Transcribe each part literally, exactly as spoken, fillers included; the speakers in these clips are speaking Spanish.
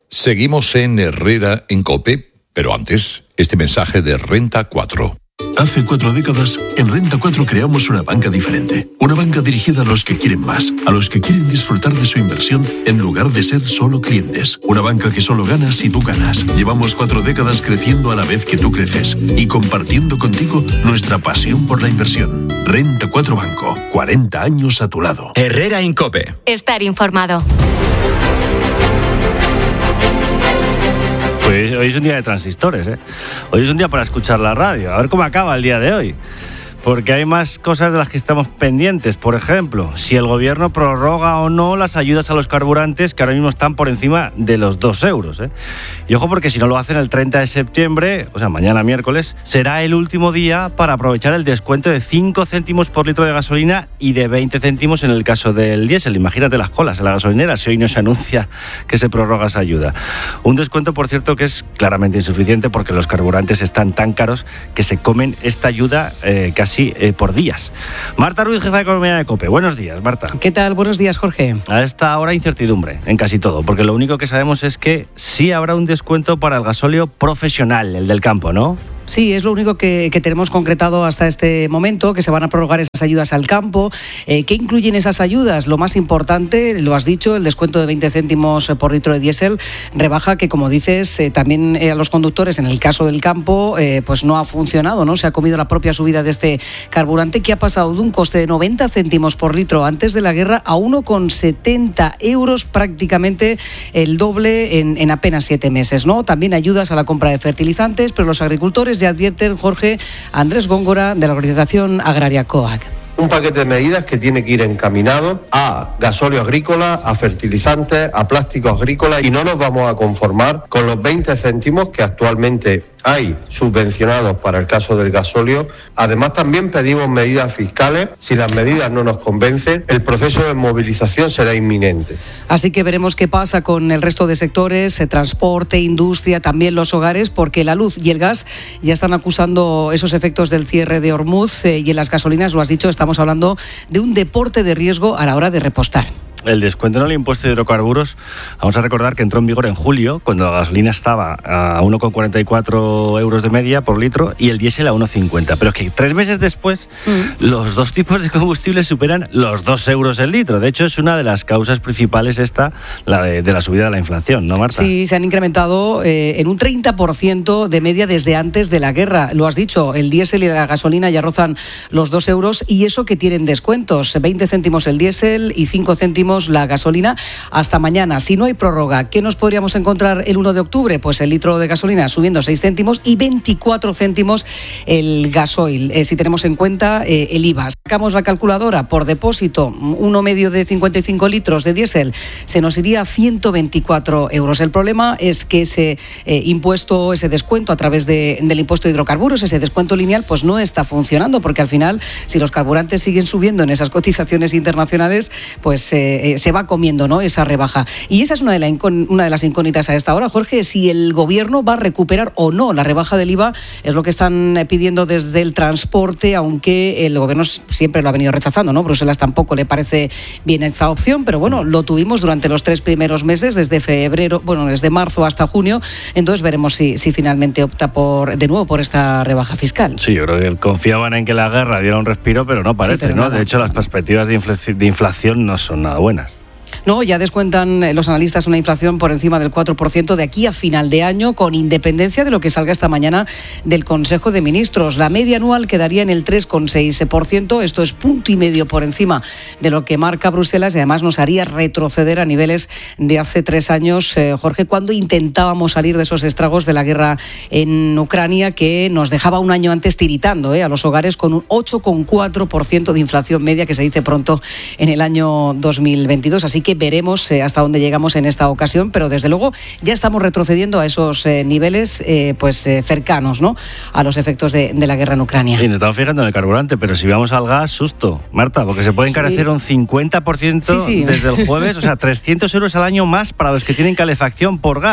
Seguimos en Herrera en COPE, pero antes, este mensaje de Renta cuatro. Hace cuatro décadas, en Renta cuatro creamos una banca diferente. Una banca dirigida a los que quieren más, a los que quieren disfrutar de su inversión en lugar de ser solo clientes. Una banca que solo gana si tú ganas. Llevamos cuatro décadas creciendo a la vez que tú creces y compartiendo contigo nuestra pasión por la inversión. Renta cuatro Banco, cuarenta años a tu lado. Herrera en COPE. Estar informado. Pues hoy es un día de transistores, ¿eh? Hoy es un día para escuchar la radio. A ver cómo acaba el día de hoy. Porque hay más cosas de las que estamos pendientes. Por ejemplo, si el gobierno prorroga o no las ayudas a los carburantes, que ahora mismo están por encima de los dos euros. ¿eh? Y ojo, porque si no lo hacen el treinta de septiembre, o sea, mañana miércoles, será el último día para aprovechar el descuento de cinco céntimos por litro de gasolina y de veinte céntimos en el caso del diésel. Imagínate las colas en la gasolinera si hoy no se anuncia que se prorroga esa ayuda. Un descuento, por cierto, que es claramente insuficiente porque los carburantes están tan caros que se comen esta ayuda eh, casi Sí, eh, por días. Marta Ruiz, jefa de Economía de COPE. Buenos días, Marta. ¿Qué tal? Buenos días, Jorge. A esta hora incertidumbre en casi todo, porque lo único que sabemos es que sí habrá un descuento para el gasóleo profesional, el del campo, ¿no? Sí, es lo único que, que tenemos concretado hasta este momento, que se van a prorrogar esas ayudas al campo. Eh, ¿Qué incluyen esas ayudas? Lo más importante, lo has dicho, el descuento de veinte céntimos por litro de diésel, rebaja que, como dices, eh, también eh, a los conductores, en el caso del campo, eh, pues no ha funcionado, ¿no? Se ha comido la propia subida de este carburante, que ha pasado de un coste de noventa céntimos por litro antes de la guerra a uno con setenta euros, prácticamente el doble en, en apenas siete meses, ¿no? También ayudas a la compra de fertilizantes, pero los agricultores ya advierten, Jorge, Andrés Góngora, de la Organización Agraria COAG. Un paquete de medidas que tiene que ir encaminado a gasóleo agrícola, a fertilizantes, a plásticos agrícolas, y no nos vamos a conformar con los veinte céntimos que actualmente hay subvencionados para el caso del gasóleo. Además, también pedimos medidas fiscales. Si las medidas no nos convencen, el proceso de movilización será inminente. Así que veremos qué pasa con el resto de sectores, eh, transporte, industria, también los hogares, porque la luz y el gas ya están acusando esos efectos del cierre de Hormuz, eh, y en las gasolinas, lo has dicho, estamos hablando de un deporte de riesgo a la hora de repostar. El descuento en el impuesto de hidrocarburos, vamos a recordar que entró en vigor en julio, cuando la gasolina estaba a uno con cuarenta y cuatro euros de media por litro y el diésel a uno con cincuenta. Pero es que tres meses después, mm. los dos tipos de combustible superan los dos euros el litro. De hecho, es una de las causas principales esta, la de, de la subida de la inflación, ¿no, Marta? Sí, se han incrementado eh, en un treinta por ciento de media desde antes de la guerra. Lo has dicho, el diésel y la gasolina ya rozan los dos euros, y eso que tienen descuentos, veinte céntimos el diésel y cinco céntimos la gasolina hasta mañana. Si no hay prórroga, ¿qué nos podríamos encontrar el uno de octubre? Pues el litro de gasolina subiendo seis céntimos y veinticuatro céntimos el gasoil, eh, si tenemos en cuenta eh, el I V A. Sacamos la calculadora por depósito, uno medio de cincuenta y cinco litros de diésel, se nos iría a ciento veinticuatro euros. El problema es que ese eh, impuesto, ese descuento a través de, del impuesto de hidrocarburos, ese descuento lineal, pues no está funcionando, porque al final, si los carburantes siguen subiendo en esas cotizaciones internacionales, pues eh, Eh, se va comiendo, ¿no?, esa rebaja. Y esa es una de, la incon- una de las incógnitas a esta hora, Jorge, si el gobierno va a recuperar o no la rebaja del I V A. Es lo que están pidiendo desde el transporte, aunque el gobierno siempre lo ha venido rechazando, ¿no? Bruselas tampoco le parece bien esta opción, pero bueno, lo tuvimos durante los tres primeros meses, desde febrero, bueno, desde marzo hasta junio. Entonces veremos si, si finalmente opta por de nuevo por esta rebaja fiscal. Sí, yo creo que confiaban en que la guerra diera un respiro, pero no parece, sí, pero ¿no? Nada. De hecho, las perspectivas de, infl- de inflación no son nada buenas. No, ya descuentan los analistas una inflación por encima del cuatro por ciento de aquí a final de año, con independencia de lo que salga esta mañana del Consejo de Ministros. La media anual quedaría en el tres coma seis por ciento. Esto es punto y medio por encima de lo que marca Bruselas, y además nos haría retroceder a niveles de hace tres años, eh, Jorge, cuando intentábamos salir de esos estragos de la guerra en Ucrania, que nos dejaba un año antes tiritando eh, a los hogares con un ocho coma cuatro por ciento de inflación media, que se dice pronto, en el año dos mil veintidós. Así que veremos eh, hasta dónde llegamos en esta ocasión, pero desde luego ya estamos retrocediendo a esos eh, niveles eh, pues eh, cercanos, ¿no?, a los efectos de, de la guerra en Ucrania. Sí, nos estamos fijando en el carburante, pero si vamos al gas, susto, Marta, porque se puede encarecer sí. un cincuenta por ciento sí, sí. desde el jueves, o sea, trescientos euros al año más para los que tienen calefacción por gas.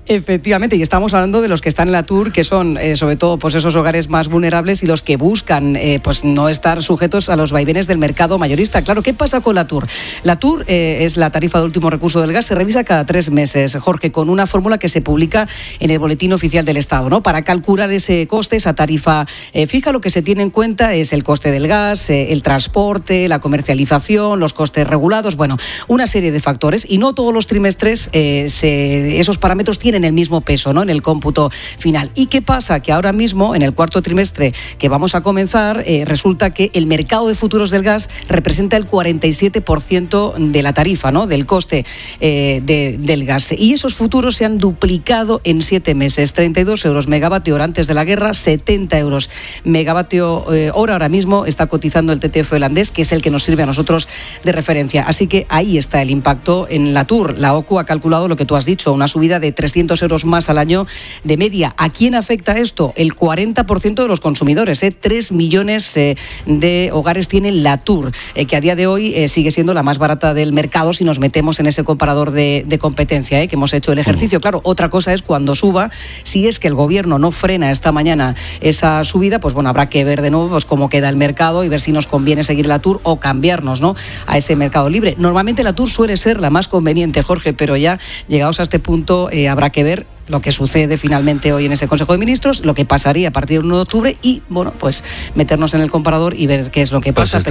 Efectivamente, y estamos hablando de los que están en la Tour, que son eh, sobre todo pues esos hogares más vulnerables y los que buscan eh, pues no estar sujetos a los vaivenes del mercado mayorista. Claro, ¿qué pasa con la Tour? La Tour eh, es la tarifa de último recurso del gas, se revisa cada tres meses, Jorge, con una fórmula que se publica en el Boletín Oficial del Estado, ¿no? Para calcular ese coste, esa tarifa eh, fija, lo que se tiene en cuenta es el coste del gas, eh, el transporte, la comercialización, los costes regulados, bueno, una serie de factores, y no todos los trimestres eh, se, esos parámetros tienen en el mismo peso, ¿no? En el cómputo final. ¿Y qué pasa? Que ahora mismo, en el cuarto trimestre que vamos a comenzar, eh, resulta que el mercado de futuros del gas representa el cuarenta y siete por ciento de la tarifa, ¿no? Del coste eh, de, del gas. Y esos futuros se han duplicado en siete meses. treinta y dos euros megavatio hora antes de la guerra, setenta euros megavatio eh, hora ahora mismo está cotizando el T T F holandés, que es el que nos sirve a nosotros de referencia. Así que ahí está el impacto en la Tour. La O C U ha calculado lo que tú has dicho, una subida de trescientos euros más al año de media. ¿A quién afecta esto? El cuarenta por ciento de los consumidores. ¿eh? tres millones eh, de hogares tienen la Tour, eh, que a día de hoy eh, sigue siendo la más barata del mercado si nos metemos en ese comparador de, de competencia, ¿eh? que hemos hecho el ejercicio. Claro, otra cosa es cuando suba, si es que el gobierno no frena esta mañana esa subida, pues bueno, habrá que ver de nuevo pues, cómo queda el mercado y ver si nos conviene seguir la Tour o cambiarnos, ¿no? a ese mercado libre. Normalmente la Tour suele ser la más conveniente, Jorge, pero ya llegados a este punto eh, habrá que ver lo que sucede finalmente hoy en ese Consejo de Ministros, lo que pasaría a partir del uno de octubre y, bueno, pues meternos en el comparador y ver qué es lo que pasa. Pues